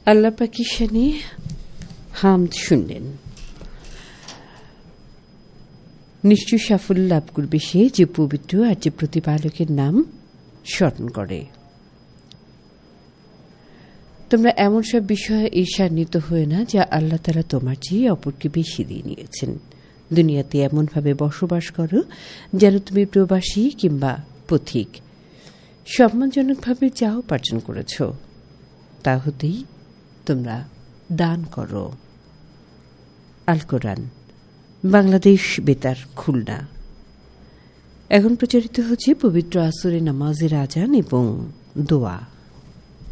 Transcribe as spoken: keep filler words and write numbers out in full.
আল্লাহ পাকের শানে হামদ শুনলেন। নিশ্চয় সাফল্য লাভ করবে সে যে পবিত্র আর যে প্রতিপালকের নাম স্মরণ করে। তোমরা এমন সব বিষয়ে ঈর্ষান্বিত হয়ে না যা আল্লাহ তাআলা তোমার চেয়ে অপরকে বেশি দিয়ে নিয়েছেন। দুনিয়াতে এমনভাবে বসবাস করো যেন তুমি প্রবাসী কিংবা পথিক। সম্মানজনকভাবে যা উপার্জন করেছ তা হতেই তোমরা দান করো। আল কোরআন, বাংলাদেশ বেতার, খুলনা। এখন প্রচারিত হচ্ছে পবিত্র আসরের নামাজের আজান এবং দোয়া।